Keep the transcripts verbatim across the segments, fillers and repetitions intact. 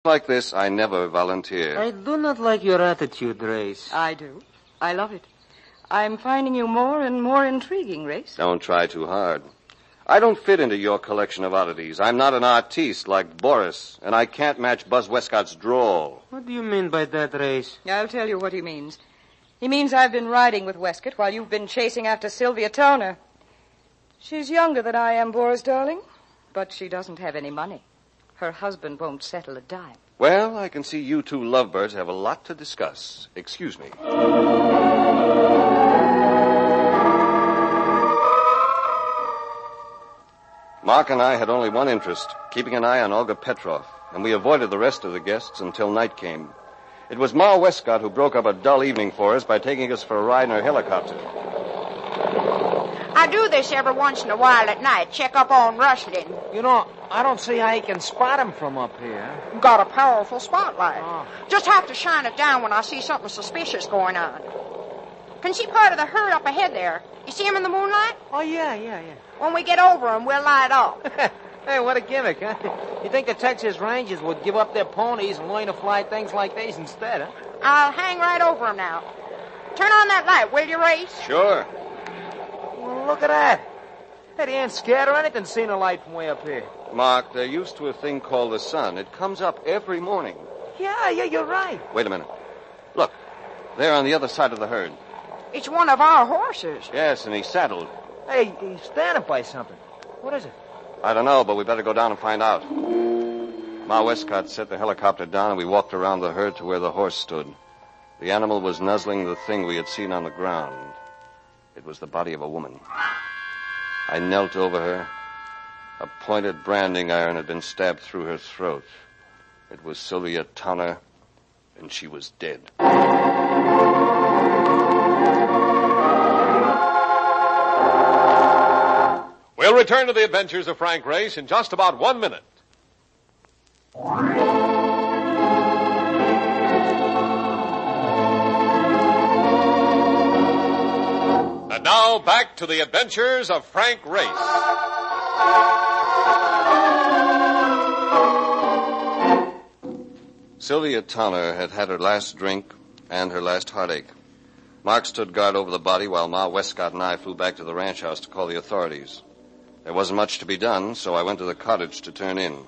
Like this, I never volunteer. I do not like your attitude, Race. I do. I love it. I'm finding you more and more intriguing, Race. Don't try too hard. I don't fit into your collection of oddities. I'm not an artiste like Boris, and I can't match Buzz Westcott's drawl. What do you mean by that, Race? I'll tell you what he means. He means I've been riding with Westcott while you've been chasing after Sylvia Toner. She's younger than I am, Boris, darling, but she doesn't have any money. Her husband won't settle a dime. Well, I can see you two lovebirds have a lot to discuss. Excuse me. Mark and I had only one interest, keeping an eye on Olga Petrov, and we avoided the rest of the guests until night came. It was Ma Westcott who broke up a dull evening for us by taking us for a ride in her helicopter. I do this every once in a while at night, check up on rustling. You know, I don't see how you can spot him from up here. Got a powerful spotlight. Oh. Just have to shine it down when I see something suspicious going on. Can see part of the herd up ahead there. You see him in the moonlight? Oh, yeah, yeah, yeah. When we get over him, we'll light off. Hey, what a gimmick, huh? You think the Texas Rangers would give up their ponies and learn to fly things like these instead, huh? I'll hang right over him now. Turn on that light, will you, Race? Sure. Well, look at that. Hey, they ain't scared or anything seeing a light from way up here. Mark, they're used to a thing called the sun. It comes up every morning. Yeah, yeah, you're right. Wait a minute. Look, there on the other side of the herd. It's one of our horses. Yes, and he's saddled. Hey, he's standing by something. What is it? I don't know, but we better go down and find out. Ma Westcott set the helicopter down, and we walked around the herd to where the horse stood. The animal was nuzzling the thing we had seen on the ground. It was the body of a woman. I knelt over her. A pointed branding iron had been stabbed through her throat. It was Sylvia Towner, and she was dead. We'll return to the adventures of Frank Race in just about one minute. And now, back to the adventures of Frank Race. Sylvia Towner had had her last drink and her last heartache. Mark stood guard over the body while Ma Westcott and I flew back to the ranch house to call the authorities. There wasn't much to be done, so I went to the cottage to turn in.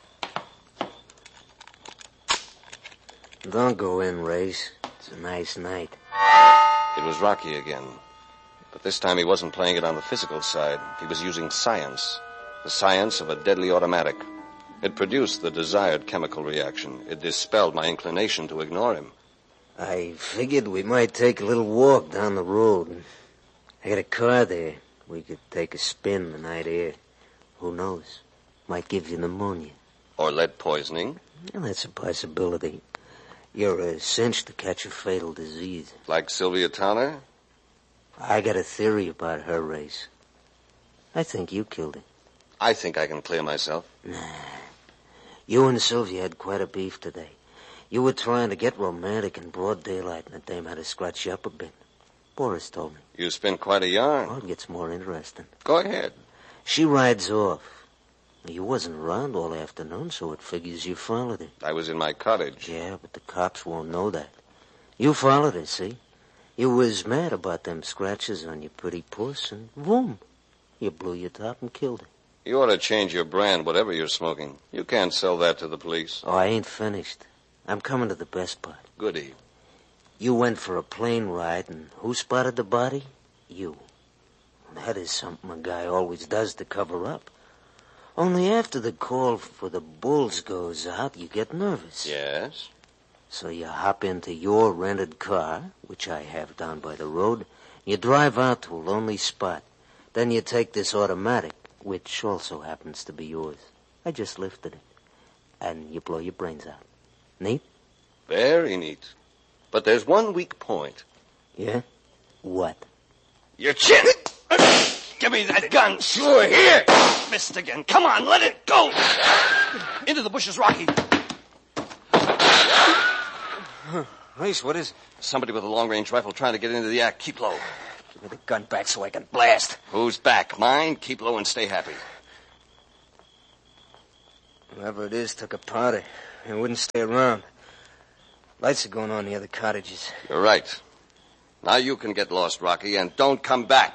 Don't go in, Race. It's a nice night. It was Rocky again. But this time he wasn't playing it on the physical side. He was using science. The science of a deadly automatic. It produced the desired chemical reaction. It dispelled my inclination to ignore him. I figured we might take a little walk down the road. I got a car there. We could take a spin the night air. Who knows? Might give you pneumonia. Or lead poisoning. Well, that's a possibility. You're a cinch to catch a fatal disease. Like Sylvia Towner? I got a theory about her, Race. I think you killed her. I think I can clear myself. Nah. You and Sylvia had quite a beef today. You were trying to get romantic in broad daylight, and the dame had to scratch you up a bit. Boris told me. You spin quite a yarn. Oh, it gets more interesting. Go ahead. She rides off. You wasn't around all afternoon, so it figures you followed her. I was in my cottage. Yeah, but the cops won't know that. You followed her, see? You was mad about them scratches on your pretty puss, and boom, you blew your top and killed her. You ought to change your brand, whatever you're smoking. You can't sell that to the police. Oh, I ain't finished. I'm coming to the best part. Goody. You went for a plane ride, and who spotted the body? You. That is something a guy always does to cover up. Only after the call for the bulls goes out, you get nervous. Yes? So you hop into your rented car, which I have down by the road, you drive out to a lonely spot. Then you take this automatic, which also happens to be yours. I just lifted it. And you blow your brains out. Neat? Very neat. But there's one weak point. Yeah? What? Your chin! Give me that gun. Sure, here. Missed again. Come on, let it go. Into the bushes, Rocky. Race, what is... Somebody with a long-range rifle trying to get into the act. Keep low. Give me the gun back so I can blast. Who's back? Mine? Keep low and stay happy. Whoever it is took a powder. He wouldn't stay around. Lights are going on in the other cottages. You're right. Now you can get lost, Rocky, and don't come back.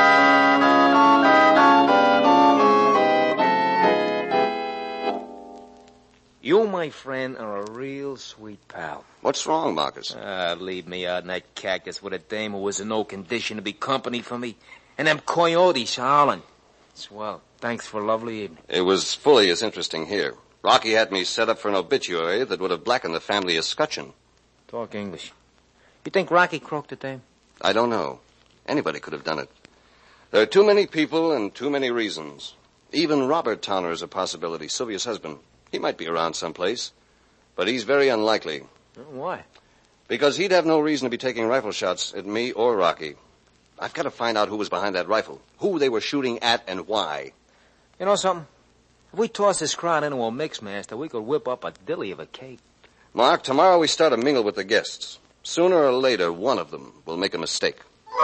You, my friend, are a real sweet pal. What's wrong, Marcus? Ah, leave me out in that cactus with a dame who was in no condition to be company for me. And them coyotes howling. Swell. Thanks for a lovely evening. It was fully as interesting here. Rocky had me set up for an obituary that would have blackened the family escutcheon. Talk English. You think Rocky croaked the dame? I don't know. Anybody could have done it. There are too many people and too many reasons. Even Robert Towner is a possibility, Sylvia's husband. He might be around someplace, but he's very unlikely. Why? Because he'd have no reason to be taking rifle shots at me or Rocky. I've got to find out who was behind that rifle, who they were shooting at, and why. You know something? If we toss this crowd into a mixmaster, we could whip up a dilly of a cake. Mark, tomorrow we start a mingle with the guests. Sooner or later, one of them will make a mistake.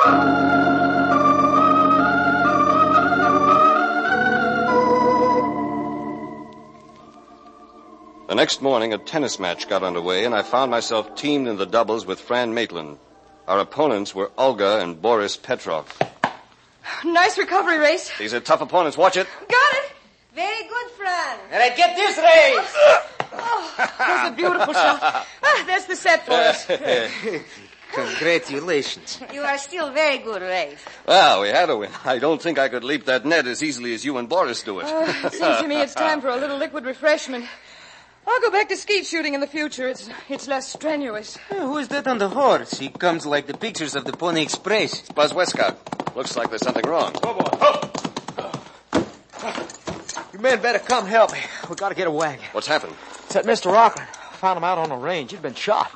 The next morning, a tennis match got underway, and I found myself teamed in the doubles with Fran Maitland. Our opponents were Olga and Boris Petrov. Nice recovery, Race. These are tough opponents. Watch it. Got it. Very good, Fran. And I get this race! Oh, there's a beautiful shot. Ah, there's the set for us. Congratulations. You are still very good, Rafe. Well, we had a win. I don't think I could leap that net as easily as you and Boris do it. Uh, it seems to me it's time for a little liquid refreshment. I'll go back to skeet shooting in the future. It's it's less strenuous. Hey, who is that on the horse? He comes like the pictures of the Pony Express. It's Buzz Westcott. Looks like there's something wrong. Oh, boy. Oh. You men better come help me. We gotta get a wagon. What's happened? It's that Mister Rockland. Found him out on the range. He'd been shot.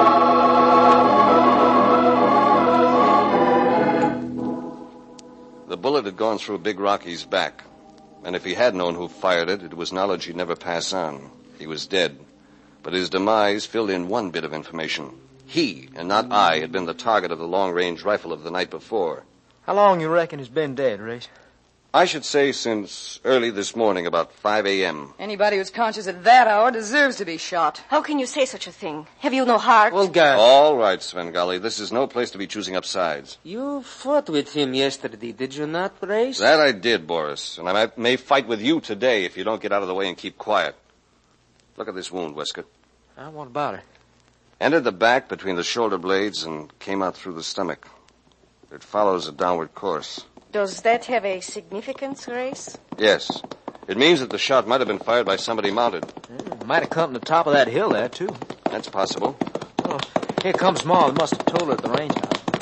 The bullet had gone through Big Rocky's back. And if he had known who fired it, it was knowledge he'd never pass on. He was dead. But his demise filled in one bit of information. He, and not I, had been the target of the long-range rifle of the night before. How long you reckon he's been dead, Race? I should say since early this morning, about five a.m. Anybody who's conscious at that hour deserves to be shot. How can you say such a thing? Have you no heart? Well, God. All right, Svengali. This is no place to be choosing up sides. You fought with him yesterday, did you not, Race? That I did, Boris. And I might, may fight with you today if you don't get out of the way and keep quiet. Look at this wound, Westcott. Uh, what about it? Entered the back between the shoulder blades and came out through the stomach. It follows a downward course. Does that have a significance, Race? Yes. It means that the shot might have been fired by somebody mounted. Mm, might have come from the top of that hill there, too. That's possible. Oh, here comes Ma. They must have told her at the range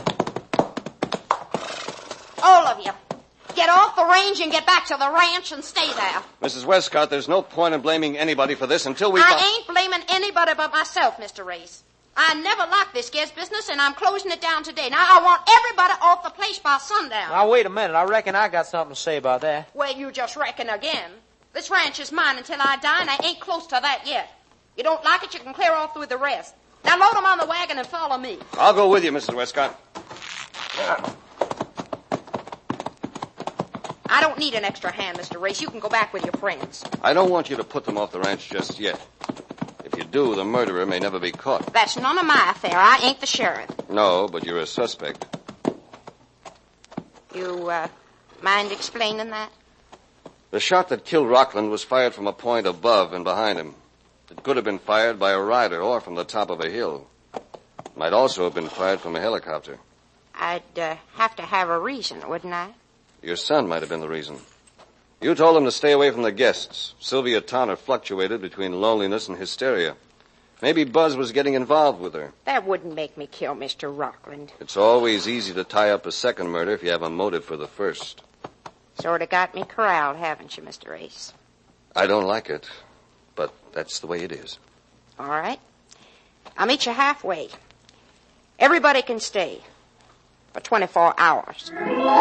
house. All of you, get off the range and get back to the ranch and stay there. Missus Westcott, there's no point in blaming anybody for this until we... I ain't blaming anybody but myself, Mister Race. I never liked this gas business, and I'm closing it down today. Now, I want everybody off the place by sundown. Now, wait a minute. I reckon I got something to say about that. Well, you just reckon again. This ranch is mine until I die, and I ain't close to that yet. You don't like it, you can clear off with the rest. Now, load them on the wagon and follow me. I'll go with you, Missus Westcott. I don't need an extra hand, Mister Race. You can go back with your friends. I don't want you to put them off the ranch just yet. If you do, the murderer may never be caught. That's none of my affair. I ain't the sheriff. No, but you're a suspect. You, uh, mind explaining that? The shot that killed Rockland was fired from a point above and behind him. It could have been fired by a rider or from the top of a hill. It might also have been fired from a helicopter. I'd uh, have to have a reason, wouldn't I? Your son might have been the reason. You told him to stay away from the guests. Sylvia Towner fluctuated between loneliness and hysteria. Maybe Buzz was getting involved with her. That wouldn't make me kill Mister Rockland. It's always easy to tie up a second murder if you have a motive for the first. Sort of got me corralled, haven't you, Mister Race? I don't like it, but that's the way it is. All right. I'll meet you halfway. Everybody can stay for twenty-four hours.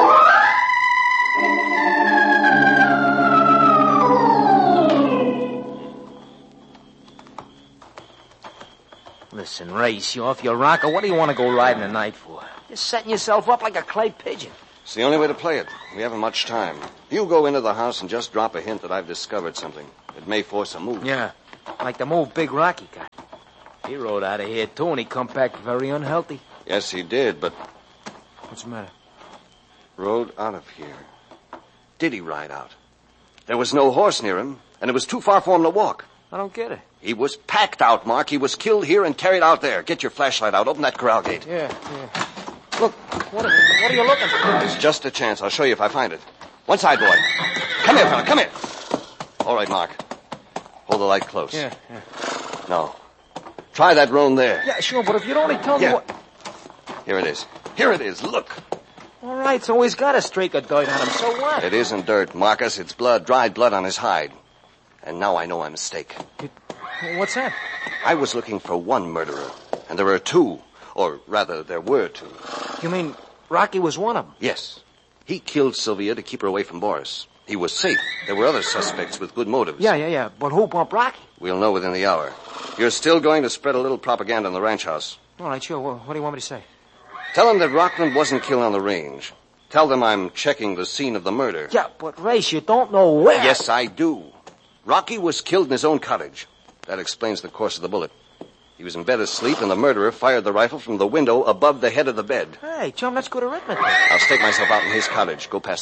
Listen, Race, you off your rocker. What do you want to go riding tonight for? Just setting yourself up like a clay pigeon. It's the only way to play it. We haven't much time. You go into the house and just drop a hint that I've discovered something. It may force a move. Yeah. Like the move Big Rocky got. He rode out of here, too, and he come back very unhealthy. Yes, he did, but What's the matter? rode out of here. Did he ride out? There was no horse near him, and it was too far for him to walk. I don't get it. He was packed out, Mark. He was killed here and carried out there. Get your flashlight out. Open that corral gate. Yeah, yeah. Look, what are, what are you looking for? It's just a chance. I'll show you if I find it. One side, boy. Come here, fella. Come here. All right, Mark. Hold the light close. Yeah, yeah. No. Try that roan there. Yeah, sure, but if you'd only tell Yeah. me what... Here it is. Here it is. Look. All right, so he's got a streak of dirt on him, so what? It isn't dirt, Marcus. It's blood, dried blood on his hide. And now I know my mistake. What's that? I was looking for one murderer, and there are two. Or rather, there were two. You mean Rocky was one of them? Yes. He killed Sylvia to keep her away from Boris. He was safe. There were other suspects with good motives. Yeah, yeah, yeah. But who bumped Rocky? We'll know within the hour. You're still going to spread a little propaganda in the ranch house. All right, sure. What, what do you want me to say? Tell them that Rockland wasn't killed on the range. Tell them I'm checking the scene of the murder. Yeah, but Race, you don't know where. Yes, I do. Rocky was killed in his own cottage. That explains the course of the bullet. He was in bed asleep, and the murderer fired the rifle from the window above the head of the bed. Hey, chum, that's good arithmetic. I'll stake myself out in his cottage. Go past